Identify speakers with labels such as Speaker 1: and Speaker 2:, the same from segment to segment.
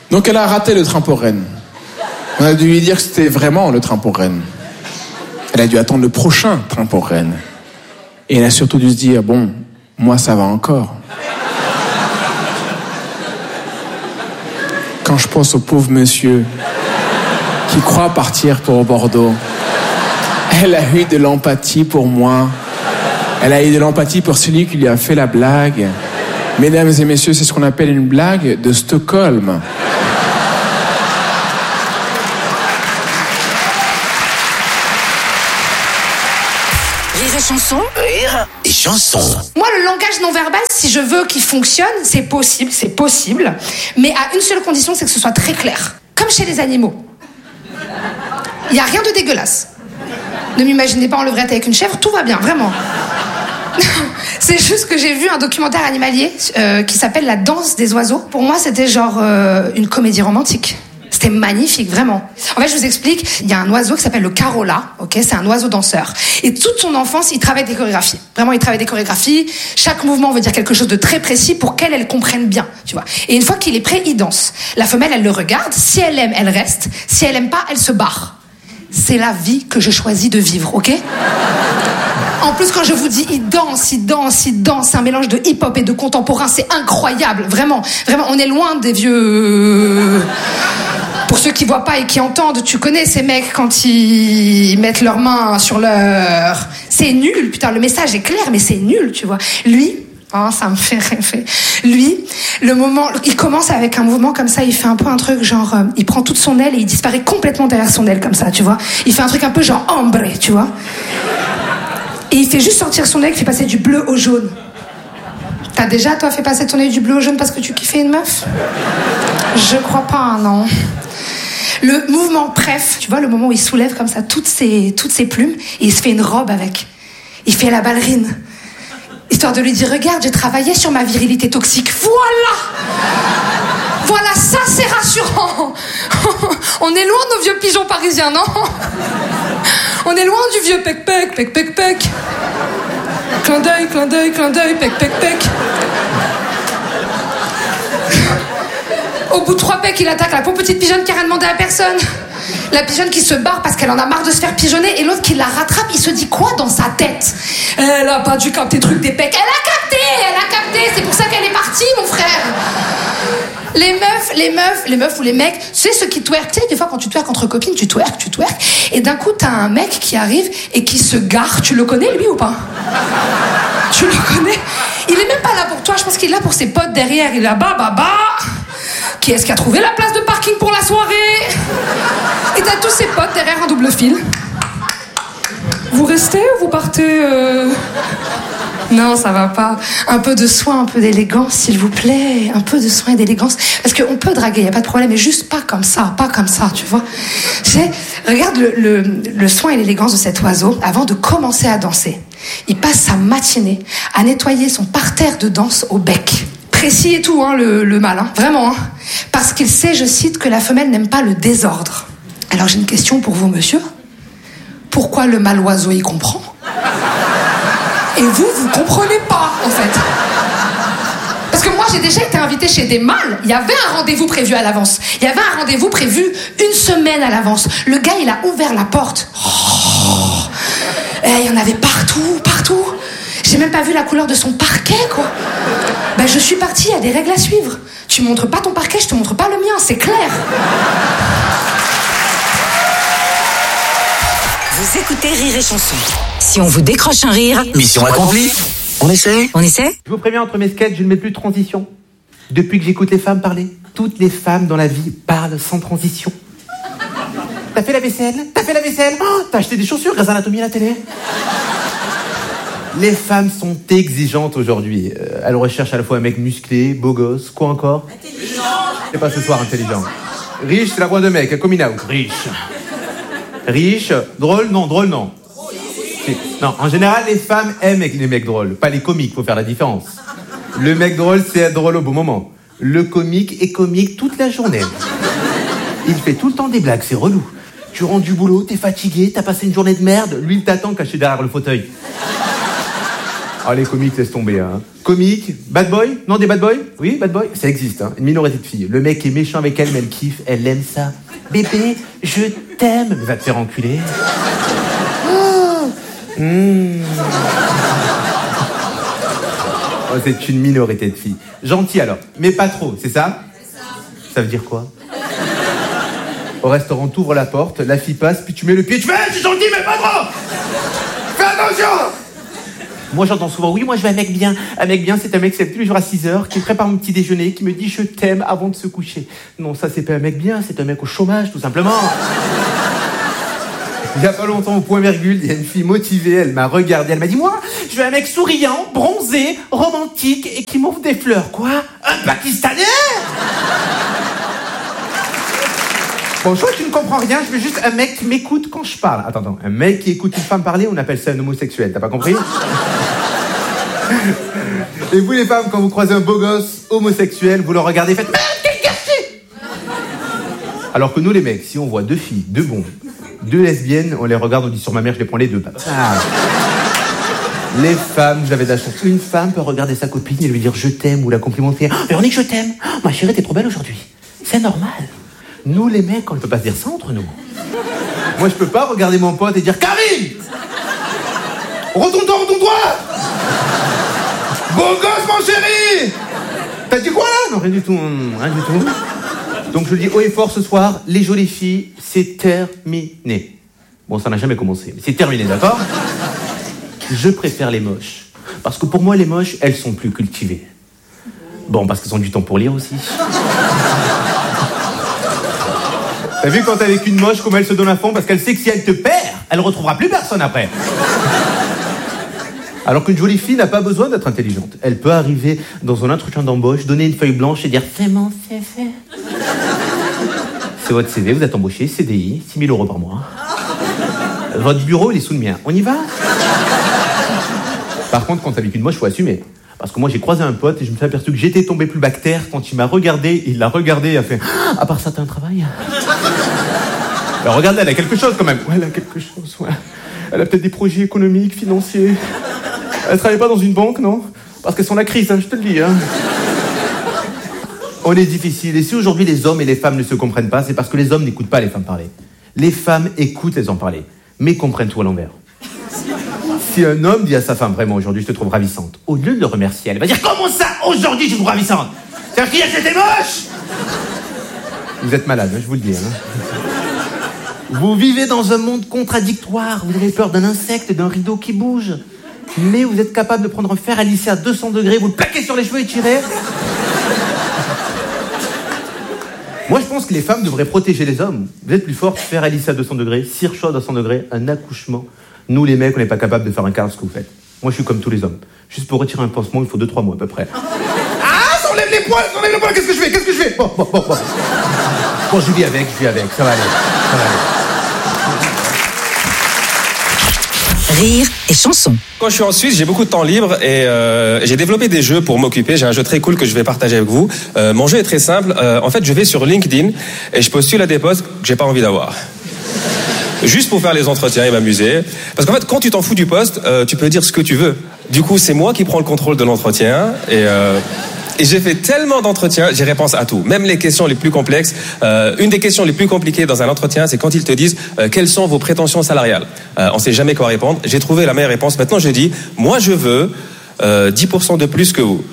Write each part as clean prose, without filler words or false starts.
Speaker 1: Donc elle a raté le train pour Rennes. On a dû lui dire que c'était vraiment le train pour Rennes. Elle a dû attendre le prochain train pour Rennes. Et elle a surtout dû se dire, bon, moi ça va encore. Quand je pense au pauvre monsieur qui croit partir pour Bordeaux, elle a eu de l'empathie pour moi. Elle a eu de l'empathie pour celui qui lui a fait la blague. Mesdames et messieurs, c'est ce qu'on appelle une blague de Stockholm.
Speaker 2: Rire et chanson.
Speaker 3: Rire et chanson.
Speaker 4: Moi, le langage non verbal, si je veux qu'il fonctionne, c'est possible, mais à une seule condition, c'est que ce soit très clair. Comme chez les animaux. Il n'y a rien de dégueulasse. Ne m'imaginez pas en levrette avec une chèvre, tout va bien, vraiment. C'est juste que j'ai vu un documentaire animalier qui s'appelle La danse des oiseaux. Pour moi, c'était genre une comédie romantique. C'était magnifique, vraiment. En fait, je vous explique, il y a un oiseau qui s'appelle le carola, ok, c'est un oiseau danseur. Et toute son enfance, il travaille des chorégraphies. Vraiment, il travaille des chorégraphies. Chaque mouvement veut dire quelque chose de très précis pour qu'elle, elle comprenne bien, tu vois. Et une fois qu'il est prêt, il danse. La femelle, elle le regarde. Si elle aime, elle reste. Si elle aime pas, elle se barre. C'est la vie que je choisis de vivre, ok? En plus, quand je vous dis, il danse, c'est un mélange de hip-hop et de contemporain, c'est incroyable, vraiment, on est loin des vieux... Pour ceux qui voient pas et qui entendent, tu connais ces mecs quand ils mettent leurs mains sur leur... C'est nul, putain, le message est clair, mais c'est nul, tu vois. Lui, oh, ça me fait rêver. Lui, le moment, il commence avec un mouvement comme ça, il fait un peu un truc genre, il prend toute son aile et il disparaît complètement derrière son aile comme ça, tu vois. Il fait un truc un peu genre ombre, tu vois. Et il fait juste sortir son aile, il fait passer du bleu au jaune. T'as déjà, toi, fait passer ton œil du bleu au jaune parce que tu kiffais une meuf? Je crois pas, non. Le mouvement bref, tu vois, le moment où il soulève comme ça toutes ses plumes et il se fait une robe avec. Il fait la ballerine. Histoire de lui dire, regarde, j'ai travaillé sur ma virilité toxique. Voilà, ça c'est rassurant. On est loin de nos vieux pigeons parisiens, non? On est loin du vieux pec-pec, pec-pec-pec. Clin d'œil, pec-pec-pec. Au bout de 3 pecs, il attaque la pauvre petite pigeonne qui a rien demandé à personne. La pigeonne qui se barre parce qu'elle en a marre de se faire pigeonner, et l'autre qui la rattrape, il se dit quoi dans sa tête? Elle a pas dû capter le truc des pecs. Elle a capté, c'est pour ça qu'elle est partie, mon frère. Les meufs ou les mecs, c'est ceux qui twerk. Tu sais, des fois quand tu twerk entre copines, tu twerk, et d'un coup t'as un mec qui arrive et qui se gare. Tu le connais lui ou pas? Tu le connais? Il est même pas là pour toi, je pense qu'il est là pour ses potes derrière. Il est là-bas, Qui est-ce qui a trouvé la place de parking pour la soirée? Et t'as tous ses potes derrière un double fil. Vous restez ou vous partez Non, ça va pas. Un peu de soin, un peu d'élégance, s'il vous plaît. Un peu de soin et d'élégance. Parce qu'on peut draguer, y a pas de problème, mais juste pas comme ça, tu vois. Tu sais, regarde le soin et l'élégance de cet oiseau avant de commencer à danser. Il passe sa matinée à nettoyer son parterre de danse au bec. Précis et tout, hein, le mâle, hein, vraiment. Hein. Parce qu'il sait, je cite, que la femelle n'aime pas le désordre. Alors j'ai une question pour vous, monsieur. Pourquoi le mâle oiseau y comprend? Et vous comprenez pas, en fait. Parce que moi, j'ai déjà été invitée chez des mâles. Il y avait un rendez-vous prévu à l'avance. Il y avait un rendez-vous prévu 1 semaine à l'avance. Le gars, il a ouvert la porte. Il y en avait partout. J'ai même pas vu la couleur de son parquet, quoi. Ben, je suis partie, il y a des règles à suivre. Tu montres pas ton parquet, je te montre pas le mien, c'est clair.
Speaker 2: Vous écoutez Rire et Chanson. Si on vous décroche un rire...
Speaker 3: Mission accomplie. On essaie?
Speaker 5: Je vous préviens, entre mes sketchs, je ne mets plus de transition. Depuis que j'écoute les femmes parler, toutes les femmes dans la vie parlent sans transition. T'as fait la vaisselle? Oh, t'as acheté des chaussures grâce à Anatomie à la télé? Les femmes sont exigeantes aujourd'hui. Elles recherchent à la fois un mec musclé, beau gosse, quoi encore? Intelligent. C'est pas ce soir intelligent. Riche, c'est la voix de mec, coming out. Riche, drôle, non. Non, en général, les femmes aiment les mecs drôles, pas les comiques, faut faire la différence. Le mec drôle, c'est être drôle au bon moment. Le comique est comique toute la journée. Il fait tout le temps des blagues, c'est relou. Tu rentres du boulot, t'es fatigué, t'as passé une journée de merde, lui il t'attend caché derrière le fauteuil. Ah, les comiques, laisse tomber. Hein. Comique, bad boy? Non, des bad boys? Oui, bad boy? Ça existe, hein. Une minorité de filles. Le mec est méchant avec elle, mais elle kiffe, elle aime ça. Bébé, je t'aime. Mais va te faire enculer. Oh, c'est une minorité de filles. Gentil alors, mais pas trop, c'est ça? Ça veut dire quoi? Au restaurant, t'ouvres la porte, la fille passe, puis tu mets le pied, tu fais « Je suis gentil, mais pas trop ! Fais attention !» Moi, j'entends souvent « Oui, moi, je veux un mec bien. Un mec bien, c'est un mec qui se lève tous les jours à 6h, qui prépare mon petit déjeuner, qui me dit « Je t'aime » avant de se coucher. » Non, ça, c'est pas un mec bien, c'est un mec au chômage, tout simplement. Il y a pas longtemps, au point virgule, il y a une fille motivée, elle m'a regardé, elle m'a dit « Moi, je veux un mec souriant, bronzé, romantique et qui m'offre des fleurs. » Quoi? Un Pakistanais? Bon, je crois que tu ne comprends rien, je veux juste un mec qui m'écoute quand je parle. Attends, un mec qui écoute une femme parler, on appelle ça un homosexuel, t'as pas compris? Et vous les femmes, quand vous croisez un beau gosse homosexuel, vous le regardez et faites « Merde, quel gâchis !» Alors que nous les mecs, si on voit 2 filles, 2 bons, 2 lesbiennes, on les regarde, on dit sur ma mère, je les prends les 2. Ah. Les femmes, vous avez de la chance. Une femme peut regarder sa copine et lui dire je t'aime ou la complimenter. Oh, Véronique, je t'aime. Oh, ma chérie, t'es trop belle aujourd'hui. C'est normal. Nous les mecs, on ne peut pas se dire ça entre nous. Moi, je peux pas regarder mon pote et dire Karine, retourne-toi. Beau gosse, mon chéri. T'as dit quoi là? Non, rien du tout. Donc je le dis haut et fort ce soir, les jolies filles, c'est terminé. Bon, ça n'a jamais commencé, mais c'est terminé, d'accord? Je préfère les moches. Parce que pour moi, les moches, elles sont plus cultivées. Bon, parce qu'elles ont du temps pour lire aussi. T'as vu quand t'es avec une moche, comment elle se donne à fond? Parce qu'elle sait que si elle te perd, elle retrouvera plus personne après. Alors qu'une jolie fille n'a pas besoin d'être intelligente. Elle peut arriver dans un entretien d'embauche, donner une feuille blanche et dire « C'est mon CV ». C'est votre CV, vous êtes embauché, CDI, 6 000 € par mois. Votre bureau, il est sous le mien. On y va? Par contre, quand t'es avec une moche, il faut assumer. Parce que moi, j'ai croisé un pote et je me suis aperçu que j'étais tombé plus bactère quand il m'a regardé. Il l'a regardé et a fait « À part ça, t'as un travail ?» Alors regardez, elle a quelque chose quand même. Ouais, elle a quelque chose, ouais. Elle a peut-être des projets économiques, financiers. Elle travaille pas dans une banque, non? Parce qu'elles sont la crise, hein, je te le dis. Hein. On est difficile. Et si aujourd'hui les hommes et les femmes ne se comprennent pas, c'est parce que les hommes n'écoutent pas les femmes parler. Les femmes écoutent les hommes parler, mais comprennent tout à l'envers. Si un homme dit à sa femme, vraiment, aujourd'hui, je te trouve ravissante, au lieu de le remercier, elle va dire, comment ça, aujourd'hui, je te trouve ravissante? C'est-à-dire qu'il y a c'était moche? Vous êtes malade, hein, je vous le dis. Hein. Vous vivez dans un monde contradictoire. Vous avez peur d'un insecte, d'un rideau qui bouge. Mais vous êtes capable de prendre un fer à lisser à 200 degrés, vous le plaquez sur les cheveux et tirez. Moi, je pense que les femmes devraient protéger les hommes. Vous êtes plus fortes, fer à lisser à 200 degrés, cire chaude à 100 degrés, un accouchement. Nous, les mecs, on n'est pas capable de faire un quart de ce que vous faites. Moi, je suis comme tous les hommes. Juste pour retirer un pansement, il faut 2-3 mois à peu près. Ah, ça enlève les poils, qu'est-ce que je fais? Bon. Bon, je vis avec, ça va aller.
Speaker 2: Rire et chanson.
Speaker 6: Quand je suis en Suisse, j'ai beaucoup de temps libre et j'ai développé des jeux pour m'occuper. J'ai un jeu très cool que je vais partager avec vous. Mon jeu est très simple. En fait, je vais sur LinkedIn et je postule à des postes que j'ai pas envie d'avoir. Juste pour faire les entretiens et m'amuser. Parce qu'en fait, quand tu t'en fous du poste, tu peux dire ce que tu veux. Du coup, c'est moi qui prends le contrôle de l'entretien et j'ai fait tellement d'entretiens, j'y réponds à tout, même les questions les plus complexes. Une des questions les plus compliquées dans un entretien, c'est quand ils te disent quelles sont vos prétentions salariales. On sait jamais quoi répondre. J'ai trouvé la meilleure réponse. Maintenant, je dis, moi, je veux 10% de plus que vous.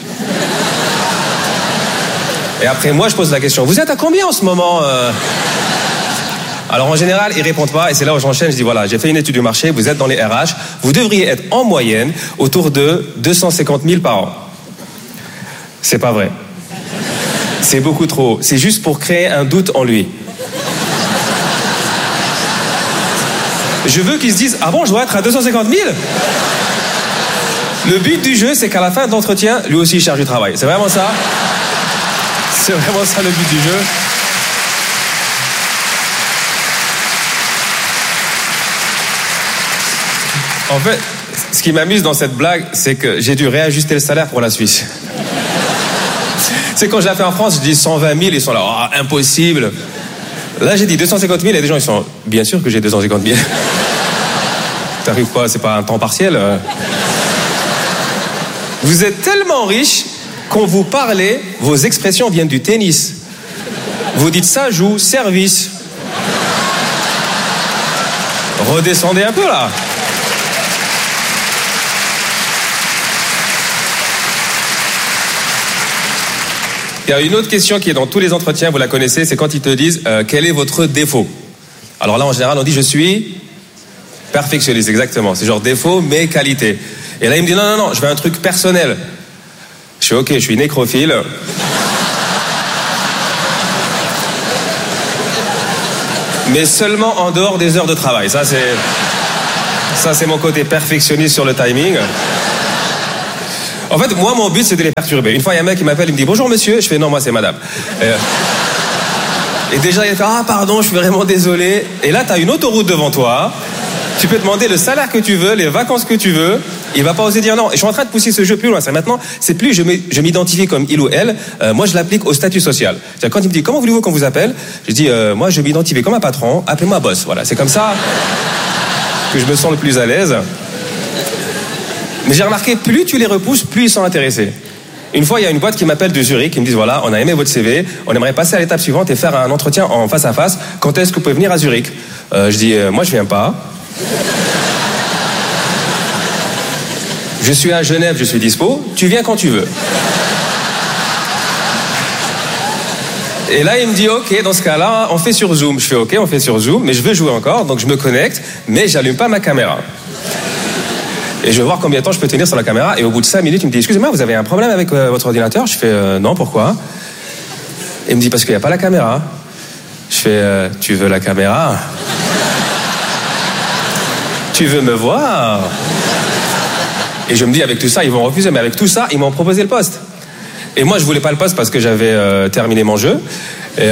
Speaker 6: Et après, moi, je pose la question, vous êtes à combien en ce moment Alors, en général, ils répondent pas, et c'est là où j'enchaîne. Je dis, voilà, j'ai fait une étude du marché, vous êtes dans les RH, vous devriez être en moyenne autour de 250 000 par an. C'est pas vrai. C'est beaucoup trop. C'est juste pour créer un doute en lui. Je veux qu'ils se disent, ah bon, je dois être à 250 000 ? Le but du jeu, c'est qu'à la fin de l'entretien, lui aussi, il cherche du travail. C'est vraiment ça. C'est vraiment ça le but du jeu. En fait, ce qui m'amuse dans cette blague, c'est que j'ai dû réajuster le salaire pour la Suisse. C'est quand je l'ai fait en France, je dis 120 000, ils sont là, oh, impossible. Là, j'ai dit 250 000, et des gens, ils sont, bien sûr que j'ai 250 000. T'arrives quoi, c'est pas un temps partiel Vous êtes tellement riche, quand vous parlez, vos expressions viennent du tennis. Vous dites ça joue, service. Redescendez un peu là. Il y a une autre question qui est dans tous les entretiens, vous la connaissez, c'est quand ils te disent quel est votre défaut. Alors là, en général, on dit je suis perfectionniste, exactement. C'est genre défaut, mais qualité. Et là, il me dit non, je veux un truc personnel. Je suis ok, je suis nécrophile. Mais seulement en dehors des heures de travail. Ça, c'est mon côté perfectionniste sur le timing. En fait, moi, mon but, c'est de les perturber. Une fois, il y a un mec qui m'appelle, il me dit « Bonjour, monsieur ». Je fais « Non, moi, c'est madame ». Et déjà, il fait « Ah, pardon, je suis vraiment désolé ». Et là, tu as une autoroute devant toi. Tu peux demander le salaire que tu veux, les vacances que tu veux. Il va pas oser dire non. Et je suis en train de pousser ce jeu plus loin. Maintenant, c'est plus je m'identifie comme il ou elle. Moi, je l'applique au statut social. C'est-à-dire, quand il me dit « Comment voulez-vous qu'on vous appelle ?» Je dis « Moi, je m'identifie comme un patron. Appelez-moi boss ». Voilà, c'est comme ça que je me sens le plus à l'aise. Mais j'ai remarqué, plus tu les repousses, plus ils sont intéressés. Une fois, il y a une boîte qui m'appelle de Zurich, qui me disent voilà, on a aimé votre CV, on aimerait passer à l'étape suivante et faire un entretien en face à face. Quand est-ce que vous pouvez venir à Zurich ? Je dis moi je viens pas. Je suis à Genève, je suis dispo. Tu viens quand tu veux. Et là, il me dit ok, dans ce cas-là, on fait sur Zoom. Je fais ok, on fait sur Zoom, mais je veux jouer encore, donc je me connecte, mais j'allume pas ma caméra. Et je vais voir combien de temps je peux tenir sur la caméra. Et au bout de 5 minutes, il me dit « Excusez-moi, vous avez un problème avec votre ordinateur ?» Je fais « Non, pourquoi ?» Et il me dit « Parce qu'il n'y a pas la caméra. » Je fais « Tu veux la caméra ? Tu veux me voir ?» Et je me dis « Avec tout ça, ils vont refuser. » Mais avec tout ça, ils m'ont proposé le poste. Et moi, je voulais pas le poste parce que j'avais terminé mon jeu. Et...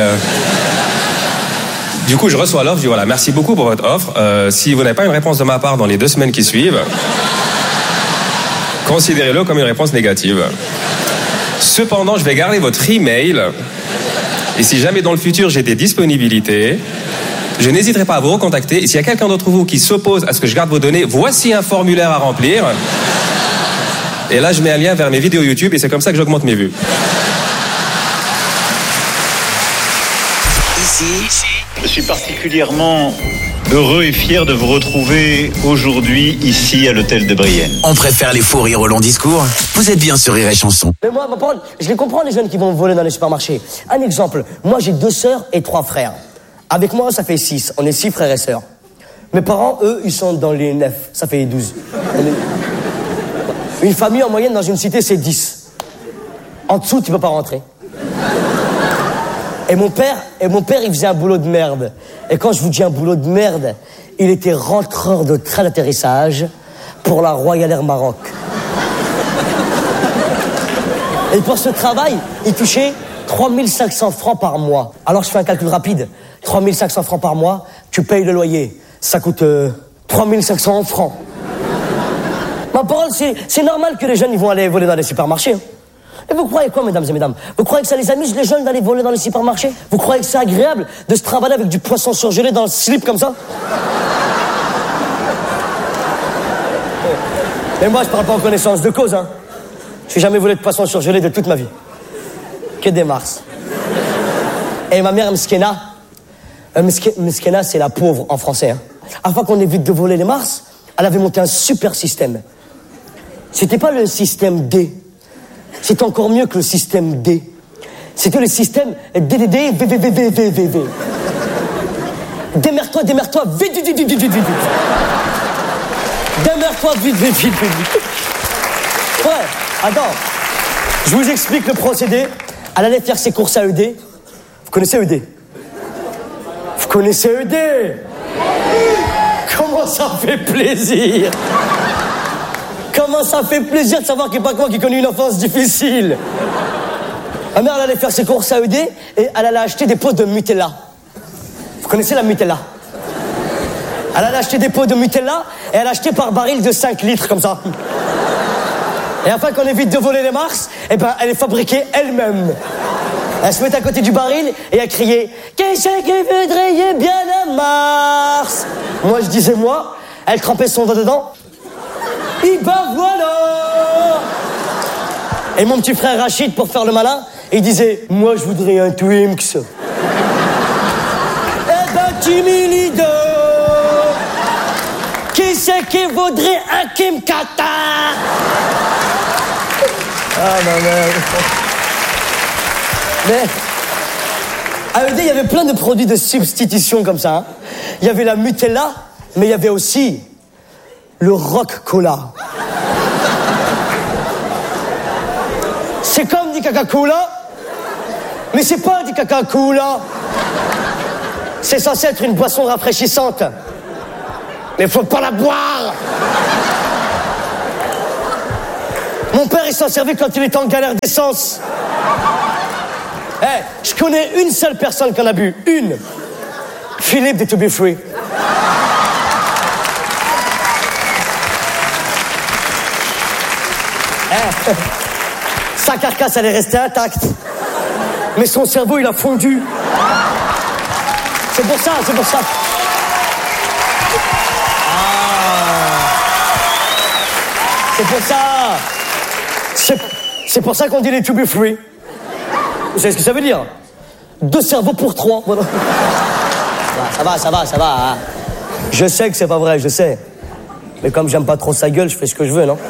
Speaker 6: Du coup, je reçois l'offre, je dis voilà, merci beaucoup pour votre offre. Si vous n'avez pas une réponse de ma part dans les 2 semaines qui suivent, considérez-le comme une réponse négative. Cependant, je vais garder votre email. Et si jamais dans le futur j'ai des disponibilités, je n'hésiterai pas à vous recontacter. Et s'il y a quelqu'un d'entre vous qui s'oppose à ce que je garde vos données, voici un formulaire à remplir. Et là, je mets un lien vers mes vidéos YouTube et c'est comme ça que j'augmente mes vues.
Speaker 7: Je suis particulièrement heureux et fier de vous retrouver aujourd'hui ici à l'hôtel de Brienne.
Speaker 3: On préfère les faux rires au long discours. Vous êtes bien sur Rire et Chanson.
Speaker 8: Mais moi, je les comprends, les jeunes qui vont voler dans les supermarchés. Un exemple, moi j'ai 2 sœurs et 3 frères. Avec moi, ça fait 6. On est 6 frères et sœurs. Mes parents, eux, ils sont dans les 9. Ça fait 12. Une famille en moyenne dans une cité, c'est 10. En dessous, tu peux pas rentrer. Et mon père, il faisait un boulot de merde. Et quand je vous dis un boulot de merde, il était rentreur de train d'atterrissage pour la Royal Air Maroc. Et pour ce travail, il touchait 3500 francs par mois. Alors je fais un calcul rapide. 3500 francs par mois, tu payes le loyer. Ça coûte 3500 francs. Ma parole, c'est normal que les jeunes ils vont aller voler dans les supermarchés. Et vous croyez quoi, mesdames et mesdames? Vous croyez que ça les amuse, les jeunes, d'aller voler dans les supermarchés? Vous croyez que c'est agréable de se travailler avec du poisson surgelé dans le slip comme ça? Mais moi, je parle pas en connaissance de cause, hein. Je n'ai jamais volé de poisson surgelé de toute ma vie. Que des mars. Et ma mère, Mskena, Mskena, c'est la pauvre en français, hein. Afin qu'on évite de voler les mars, elle avait monté un super système. C'était pas le système D. C'était encore mieux que le système D. C'était le système DDD, VVVVVVV. Démerde-toi, vite, vite, vite, vite, vite, vite, vite. Démerde-toi, vite, vite, vite, vite. Ouais, attends. Je vous explique le procédé. Elle allait faire ses courses à ED. Vous connaissez ED? Vous connaissez ED? Comment ça fait plaisir! Comment ça fait plaisir de savoir qu'il n'y a pas que moi qui connais une enfance difficile. Ma mère, elle allait faire ses courses à ED et elle allait acheter des pots de Nutella. Vous connaissez la Nutella? Elle allait acheter des pots de Nutella et elle achetait par baril de 5 litres comme ça. Et afin qu'on évite de voler les mars, eh ben, elle les fabriquait elle-même. Elle se mettait à côté du baril et elle criait « Qu'est-ce que voudriez bien un mars ?» Moi, je disais moi. Elle trempait son doigt dedans. Et ben voilà! Et mon petit frère Rachid, pour faire le malin, il disait, moi je voudrais un Twinks. Eh ben, Timmy Leader, qui c'est qui voudrait un Kim Kata? Ah, ma mère. Mais, à ED, il y avait plein de produits de substitution comme ça. Hein. Il y avait la Nutella, mais il y avait aussi le Rock Cola. C'est comme du Coca-Cola, mais c'est pas du Coca-Cola. C'est censé être une boisson rafraîchissante. Mais faut pas la boire. Mon père, il s'en servait quand il était en galère d'essence. Je connais une seule personne qui en a bu. Une. Philippe de To Be Free. Sa carcasse, elle est restée intacte. Mais son cerveau, il a fondu. C'est pour ça. C'est pour ça. C'est pour ça qu'on dit les To Be Free. Vous savez ce que ça veut dire? 2 cerveaux pour 3. Voilà. Ça va. Hein. Je sais que c'est pas vrai, je sais. Mais comme j'aime pas trop sa gueule, je fais ce que je veux, non?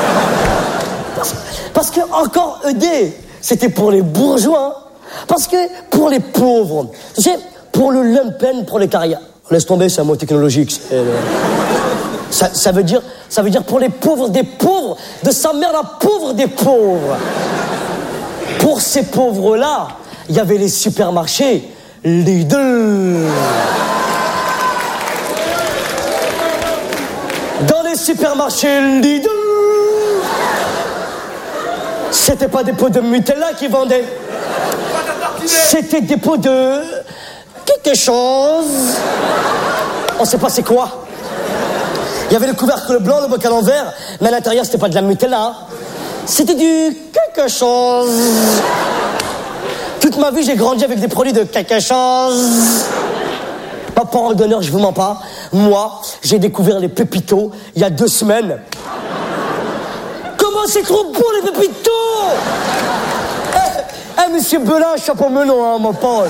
Speaker 8: Parce que, encore ED, c'était pour les bourgeois. Parce que, pour les pauvres, tu sais, pour le lumpen, pour les carrières. Laisse tomber, c'est un mot technologique. Ça veut dire pour les pauvres des pauvres, de sa mère la pauvre des pauvres. Pour ces pauvres-là, il y avait les supermarchés Lidl. Dans les supermarchés Lidl, c'était pas des pots de Nutella qui vendaient. C'était des pots de quelque chose. On sait pas c'est quoi. Il y avait le couvercle blanc, le bocal en verre, mais à l'intérieur c'était pas de la Nutella. Hein. C'était du quelque chose. Toute ma vie, j'ai grandi avec des produits de quelque chose. Ma parole d'honneur, je vous mens pas. Moi, j'ai découvert les pépitos il y a 2 semaines. Comment c'est trop bon les pépitos? Monsieur Belin, chapeau melon, hein, mon parole.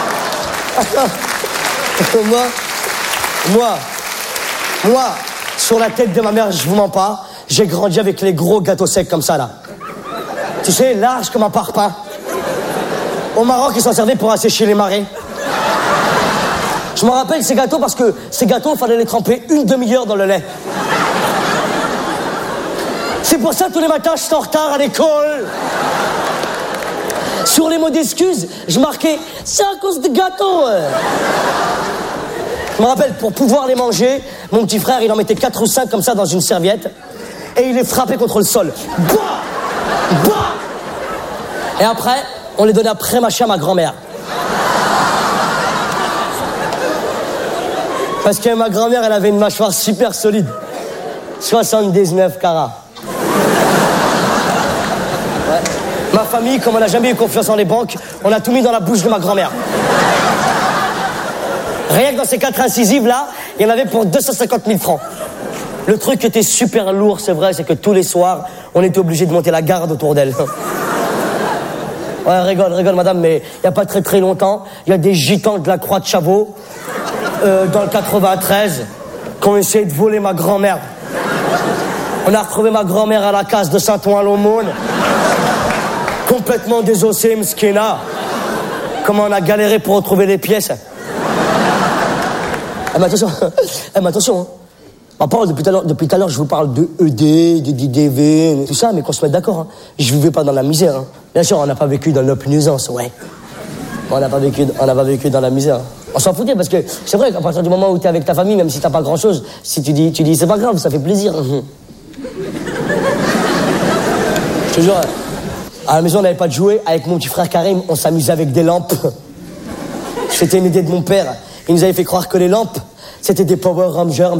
Speaker 8: Moi, sur la tête de ma mère, je vous mens pas, j'ai grandi avec les gros gâteaux secs comme ça, là. Tu sais, large comme un parpaing. Au Maroc, ils s'en servaient pour assécher les marées. Je me rappelle ces gâteaux parce que ces gâteaux, il fallait les tremper 1 demi-heure dans le lait. C'est pour ça que tous les matins, je suis en retard à l'école. Sur les mots d'excuses, je marquais « c'est à cause des gâteaux ». Je me rappelle, pour pouvoir les manger, mon petit frère, il en mettait 4 ou 5 comme ça dans une serviette et il les frappait contre le sol. Boah. Et après, on les donnait après mâcher à ma grand-mère. Parce que ma grand-mère, elle avait une mâchoire super solide. 79 carats. Ouais. Ma famille, comme on n'a jamais eu confiance en les banques, on a tout mis dans la bouche de ma grand-mère. Rien que dans ces 4 incisives-là, il y en avait pour 250 000 francs. Le truc qui était super lourd, c'est vrai, c'est que tous les soirs, on était obligé de monter la garde autour d'elle. Ouais, rigole, madame, mais il n'y a pas très longtemps, il y a des gitans de la Croix de Chavaux, dans le 93, qui ont essayé de voler ma grand-mère. On a retrouvé ma grand-mère à la case de Saint-Ouen-l'Aumône, complètement désossée, mskina. Comment on a galéré pour retrouver les pièces. Mais attention, hein. Ma parole, depuis tout à l'heure, je vous parle de ED, de DDV, tout ça, mais qu'on se mette d'accord, hein. Je vivais pas dans la misère, hein. Bien sûr, on n'a pas vécu dans l'opnuisance, ouais. On n'a pas vécu dans la misère. On s'en foutait parce que c'est vrai qu'à partir du moment où t'es avec ta famille, même si t'as pas grand chose, si tu dis c'est pas grave, ça fait plaisir. Je te jure, à la maison, on n'avait pas de jouets. Avec mon petit frère Karim, on s'amusait avec des lampes. C'était une idée de mon père. Il nous avait fait croire que les lampes, c'était des Power Rangers.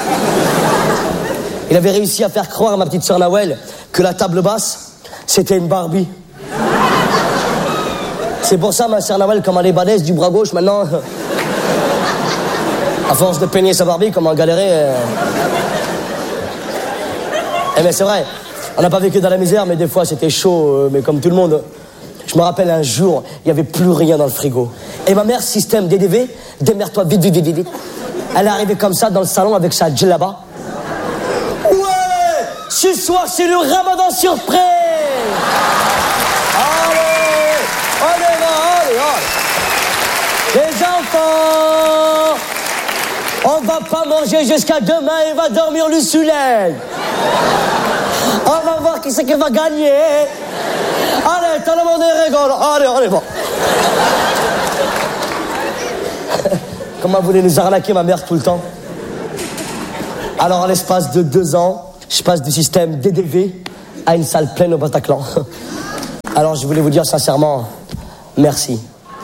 Speaker 8: Il avait réussi à faire croire à ma petite sœur Nawel que la table basse, c'était une Barbie. C'est pour ça, ma sœur Nawel, comme elle est balèze du bras gauche, maintenant, à force de peigner sa Barbie, comme on galérait. Eh bien, c'est vrai. On n'a pas vécu dans la misère, mais des fois c'était chaud, mais comme tout le monde. Je me rappelle un jour, il n'y avait plus rien dans le frigo. Et ma mère, système DDV, démerde-toi vite, vite, vite, vite. Elle est arrivée comme ça dans le salon avec sa djellaba. Ouais! Ce soir, c'est le ramadan surprise! Allez! On y va, allez, allez! Les enfants! On va pas manger jusqu'à demain et va dormir le soleil! On va voir qui c'est qui va gagner! Allez, tout le monde rigole! Allez, allez, bon! Comment vous voulez nous arnaquer, ma mère, tout le temps? Alors, à l'espace de 2 ans, je passe du système DDV à une salle pleine au Bataclan. Alors, je voulais vous dire sincèrement, merci.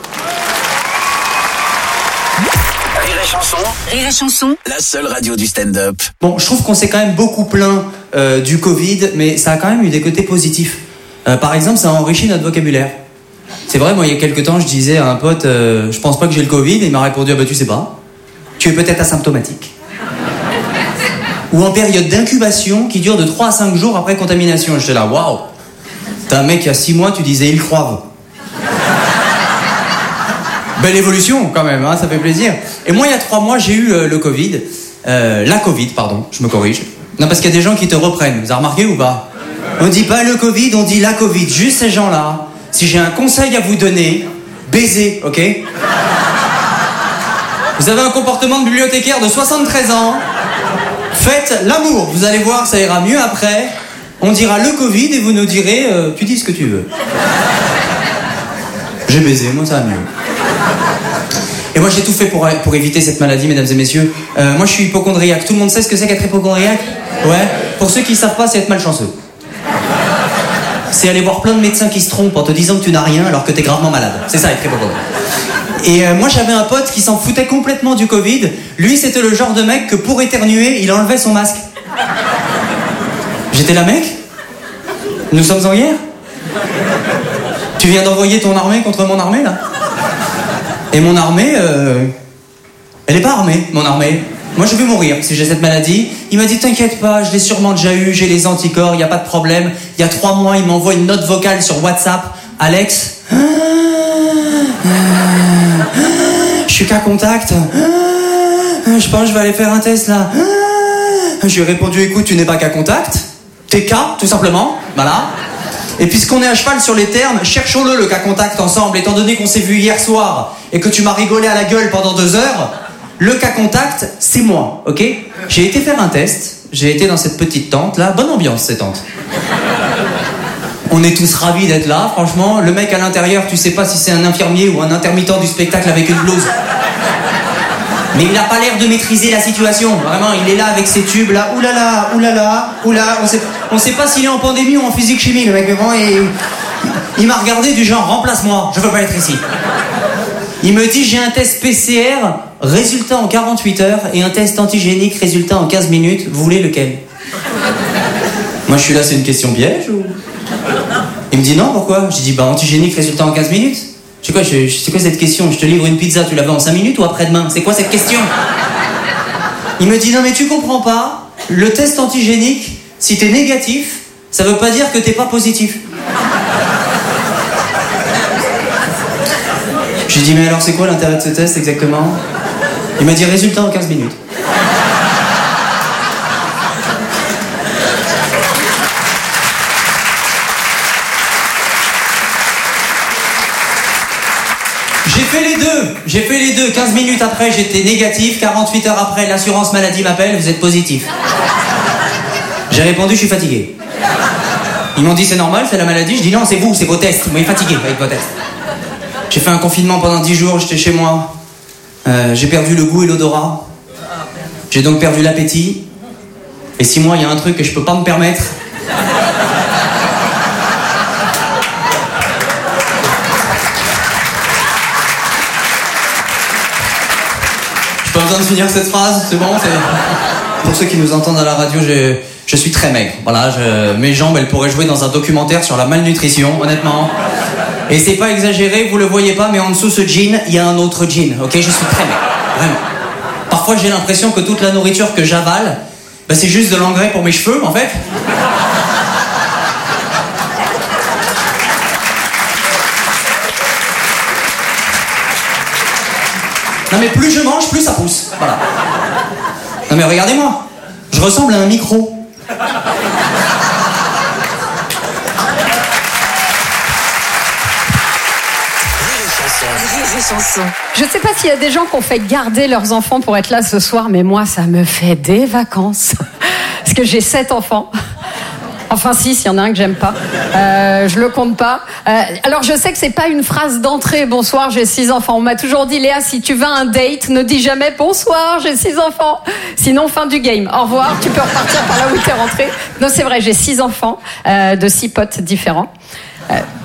Speaker 3: Rire et chanson.
Speaker 2: Rire et chanson.
Speaker 3: La seule radio du stand-up.
Speaker 9: Bon, je trouve qu'on s'est quand même beaucoup plaint du Covid, mais ça a quand même eu des côtés positifs. Par exemple, ça a enrichi notre vocabulaire. C'est vrai, moi, il y a quelques temps, je disais à un pote, je pense pas que j'ai le Covid, et il m'a répondu, ah bah tu sais pas, tu es peut-être asymptomatique. Ou en période d'incubation qui dure de 3 à 5 jours après contamination. J'étais là, waouh, t'as un mec il y a 6 mois, tu disais, ils croivent. Belle évolution quand même, hein, ça fait plaisir. Et moi, il y a 3 mois, j'ai eu le Covid, la Covid, pardon, je me corrige. Non, parce qu'il y a des gens qui te reprennent, vous avez remarqué ou pas? On dit pas le Covid, on dit la Covid, juste ces gens-là. Si j'ai un conseil à vous donner, baisez, ok? Vous avez un comportement de bibliothécaire de 73 ans, faites l'amour, vous allez voir, ça ira mieux après. On dira le Covid et vous nous direz, tu dis ce que tu veux. J'ai baisé, moi ça va mieux. Et moi j'ai tout fait pour éviter cette maladie, mesdames et messieurs. Moi je suis hypocondriaque, tout le monde sait ce que c'est qu'être hypocondriaque? Ouais. Pour ceux qui savent pas, c'est être malchanceux. C'est aller voir plein de médecins qui se trompent en te disant que tu n'as rien alors que t'es gravement malade. C'est ça, être hypocondriaque. Et moi j'avais un pote qui s'en foutait complètement du Covid. Lui c'était le genre de mec que pour éternuer, il enlevait son masque. J'étais là, mec? Nous sommes en guerre? Tu viens d'envoyer ton armée contre mon armée là? Et mon armée, elle est pas armée, mon armée. Moi je vais mourir si j'ai cette maladie. Il m'a dit t'inquiète pas, je l'ai sûrement déjà eu, j'ai les anticorps, y a pas de problème. Il y a 3 mois, il m'envoie une note vocale sur WhatsApp. Alex, je suis cas contact. Je pense que je vais aller faire un test là. Je lui ai répondu écoute, tu n'es pas cas contact. T'es cas, tout simplement. Voilà. Et puisqu'on est à cheval sur les termes, cherchons-le le cas contact ensemble, étant donné qu'on s'est vu hier soir et que tu m'as rigolé à la gueule pendant 2 heures. Le cas contact, c'est moi, ok? J'ai été faire un test, j'ai été dans cette petite tente là, bonne ambiance cette tente. On est tous ravis d'être là, franchement. Le mec à l'intérieur, tu sais pas si c'est un infirmier ou un intermittent du spectacle avec une blouse. Mais il n'a pas l'air de maîtriser la situation, vraiment, il est là avec ses tubes là, oulala, oulala, oulala, on sait pas s'il est en pandémie ou en physique-chimie, le mec, mais vraiment, il m'a regardé du genre, remplace-moi, je veux pas être ici. Il me dit, j'ai un test PCR, résultat en 48 heures, et un test antigénique, résultat en 15 minutes, vous voulez lequel? Moi je suis là, c'est une question piège ou... Il me dit non, pourquoi? J'ai dit, bah antigénique, résultat en 15 minutes. C'est quoi cette question? Je te livre une pizza, tu la veux en 5 minutes ou après-demain? C'est quoi cette question? Il me dit, non mais tu comprends pas, le test antigénique, si t'es négatif, ça veut pas dire que t'es pas positif. J'ai dit, mais alors c'est quoi l'intérêt de ce test exactement? Il m'a dit, résultat en 15 minutes. J'ai fait les deux. 15 minutes après, j'étais négatif. 48 heures après, l'assurance maladie m'appelle, vous êtes positif. J'ai répondu, je suis fatigué. Ils m'ont dit, c'est normal, c'est la maladie. Je dis, non, c'est vous, c'est vos tests. Vous m'avez fatigué avec vos tests. J'ai fait un confinement pendant 10 jours, j'étais chez moi. J'ai perdu le goût et l'odorat. J'ai donc perdu l'appétit. Et 6 mois, il y a un truc que je peux pas me permettre. J'ai pas besoin de finir cette phrase, c'est bon, Pour ceux qui nous entendent à la radio, je suis très maigre. Voilà, mes jambes, elles pourraient jouer dans un documentaire sur la malnutrition, honnêtement. Et c'est pas exagéré, vous le voyez pas, mais en dessous ce jean, il y a un autre jean, ok? Je suis très maigre, vraiment. Parfois, j'ai l'impression que toute la nourriture que j'avale, bah, c'est juste de l'engrais pour mes cheveux, en fait. Non mais plus je mange, plus ça pousse. Voilà. Non mais regardez-moi. Je ressemble à un micro.
Speaker 10: Je sais pas s'il y a des gens qui ont fait garder leurs enfants pour être là ce soir, mais moi, ça me fait des vacances. Parce que j'ai 7 enfants. Enfin, si, s'il y en a un que j'aime pas. Je le compte pas. Alors, je sais que c'est pas une phrase d'entrée. Bonsoir, j'ai 6 enfants. On m'a toujours dit, Léa, si tu vas à un date, ne dis jamais bonsoir, j'ai 6 enfants. Sinon, fin du game. Au revoir, tu peux repartir par là où t'es rentré. Non, c'est vrai, j'ai 6 enfants, de 6 potes différents.